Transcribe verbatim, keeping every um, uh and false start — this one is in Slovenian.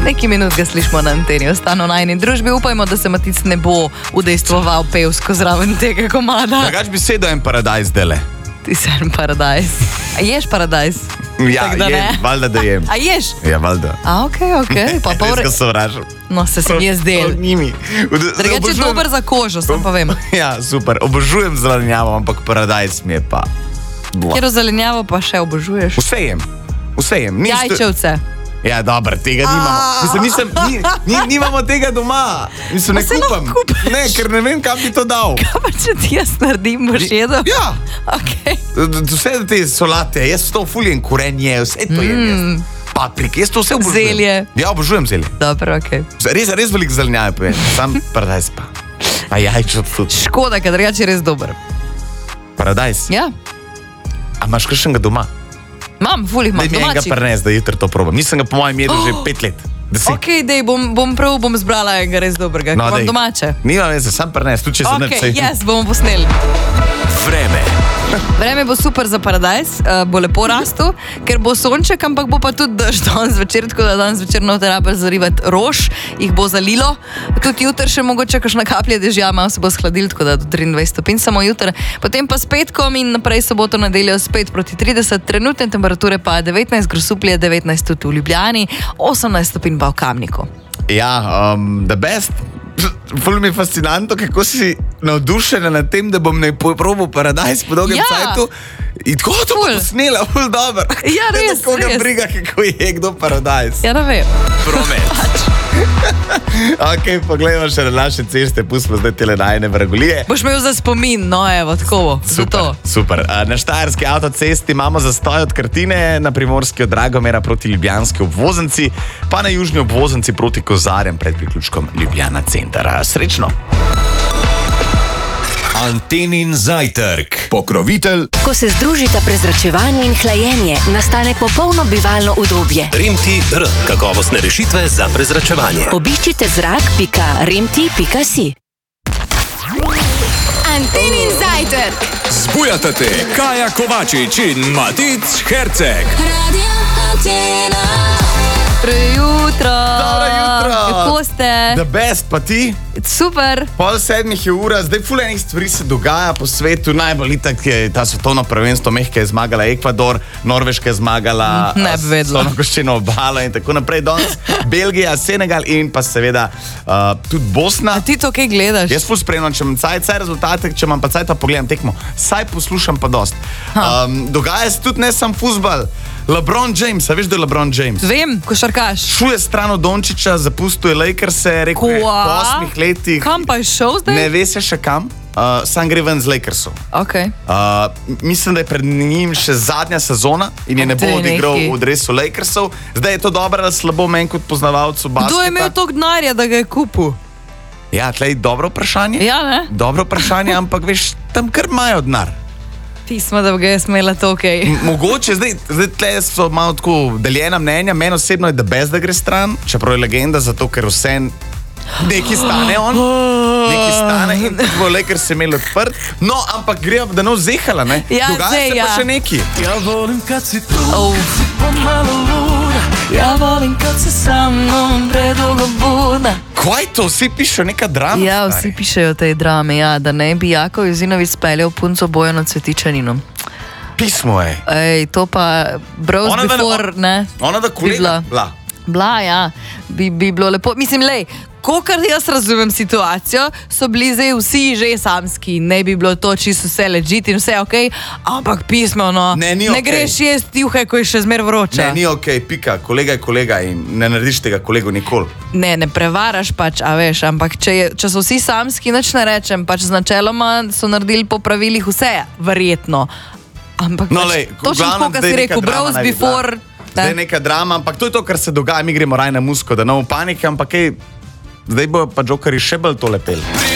nekaj minut ga slišimo na anteni, ostano na eni družbi. Upajmo, da se Matic ne bo udejstvoval pevsko zraven tega komada. Drugač bi sedel en paradajz dele. Ti si en paradajz. A ješ paradajz? Ja, jem, valjda da jem. A ješ? Ja, valjda. A, okej, okay, okej. Okay. Pa pa res ga sovražam. No, se si mi je zdel. Njimi. Drugače je dober za kožo, sem pa vem. Ja, super. Obožujem zelenjavo, ampak paradajz mi je pa... Kjero zelenjavo pa še obožuješ? Vse jem. Vse jem. Jajčevce. Ja, dobro, tega nimamo. Mislim, nisem, ni, ni, nimamo tega doma. Mislim, ne kupam. Ne, ker ne vem, kam bi to dal. Kaj pa, če ti jaz naredim, boš jedel? Ja. Okay. Vse te solate, jaz to fuljen korenje, vse to jem jaz. Mm. Paprike, jaz to vse obožujem. Zelje. Ja, obožujem zelje. Dobro, okej. Okay. Res, res veliko zelenjave povem. Sam paradajz pa. A jajčo tudi. Škoda, ker drugače je res dober. Paradajz? Ja. A imaš kakšnega doma? Mam, ful jih imam domačih. Daj mi enega prnes, da jutri to probam. Nisem ga po mojem jedel oh. že pet let. Ok, dej, bom, bom prav bom zbrala enega res dobrega, no, ki imam domače. Nima veze, sam prnes, tu če se ne psej. Ok, jes, bomo posneli. Vreme. Vreme bo super za paradajz, uh, bo lepo rastel, ker bo sonček, ampak bo pa tudi dež danes večer, tako da danes večer noter rabiš zarivati rož, jih bo zalilo. Tudi jutri še mogoče kakšna kaplja dežja, malo se bo shladil, tako da do triindvajset stopinj samo jutri. Potem pa s petkom in naprej soboto nedeljo spet proti trideset, trenutne temperature pa devetnajst, Grosuplje devetnajst tudi v Ljubljani, osemnajst stopinj pa v Kamniku. Ja, um, the best. Ful mi je fascinantno, kako si navdušena nad tem, da bom ne probal paradajz po dolgem ja. cajtu. In tako to bo posnela, ful dobro. Ja, res, koga res. briga, kako je kdo paradajz. Ja, ne vem. Promet. Ok, pogledamo še na naše ceste, pustimo zdaj tele najne vragolije. Boš imel za spomin, no evo, tako bo. Super, super. Na Štajerski avtocesti imamo zastoj od Krtine, na Primorski od Dragomera proti Ljubljanski obvoznici, pa na južni obvoznici proti Kozarjem pred priključkom Ljubljana center. Srečno! Antenin zajtrk. Pokrovitelj. Ko se združita prezračevanje in hlajenje, nastane popolno bivalno udobje. Remti R. Kakovostne rešitve za prezračevanje. Obiščite zrak pika remti pika si. Antenin zajtrk. Zbujate te Kaja Kovačič in Matic Herceg. Radio Antena. Dobro jutro. Dobro jutro. Kako ste? The best, pa ti? Super. Pol sedmih je ura, zdaj ful enih stvari se dogaja po svetu. Najbolj itak je ta svetovno prvenstvo, Mehika je zmagala Ekvador, Norveška je zmagala ne bi vedela. Slonokoščeno obalo in tako naprej. Danes Belgija, Senegal in pa seveda uh, tudi Bosna. A ti to kaj gledaš? Jaz ful spremljam, če imam cajt, saj rezultate, če imam pa cajt, pa pogledam tekmo. Saj poslušam pa dost. Um, dogaja se tudi ne sam fuzbal. LeBron James, a veš, da je LeBron James? Vem, košarkaš. Šuje stran od Dončića, zapustil je Lakers-e, rekel je po osmih letih. Kam pa je šel zdaj? Ne ve se še kam, uh, sam gre ven z Lakersov. Okay. Uh, mislim, da je pred njim še zadnja sezona in je ne bo odigral v dresu Lakersov. Zdaj je to dobro ali slabo meni kot poznavalcu basketa. Kdo je imel toliko denarja, da ga je kupil? Ja, tlej dobro vprašanje. Ja, ne? Dobro vprašanje, ampak veš, tam kar imajo denar. Pismo, da bi ga je smela to okej. Okay. Mogoče, zdaj, zdaj tle so malo tako deljena mnenja, meni osebno je da bez da gre stran, čeprav je legenda, zato ker vse neki stane on, neki stane in tako Lakers se imeli odprt, no, ampak gre, da ne vzehala, ne? Ja, dogaja zdaj, se ja. pa še neki. Ja volim kad si tu, oh. si pomalo luda, ja volim kad si sa mnom predolgo budna. Kaj to? Vsi pišejo neka drama? Ja, stari. vsi pišejo tej drame, ja, da ne bi Jako Jozinović speljal punco Bojano Cvetičanino. Pismo je. Ej, to pa Bros Ona da- Before, ne? Ona da Bi kolega bila. bila. Bila, ja, bi, bi bilo lepo. Mislim, lej, kokar jaz razumem situacijo, so bili zdaj vsi že samski, ne bi bilo to čisto vse legit in vse ok, ampak pismo, no, Ne, ni ne okej. greš jesti juhe, ko je še zmer vroče. Ne, ni okej, pika, kolega je kolega in ne narediš tega kolegu nikoli. Ne, ne prevaraš pač, a veš, ampak če, je, če so vsi samski, nič ne rečem, pač z načeloma so naredili po pravilih vse, verjetno. Ampak No, pač, lej, točno v glavnem, tako, kot zdaj si neka rekel, drama Bros naj bi bila. Before. Zdaj je neka drama, ampak to je to, kar se dogaja, mi gremo raj na musko, da ne v panike, ampak ej, zdaj bo pa Jokerji še bolj to lepeli.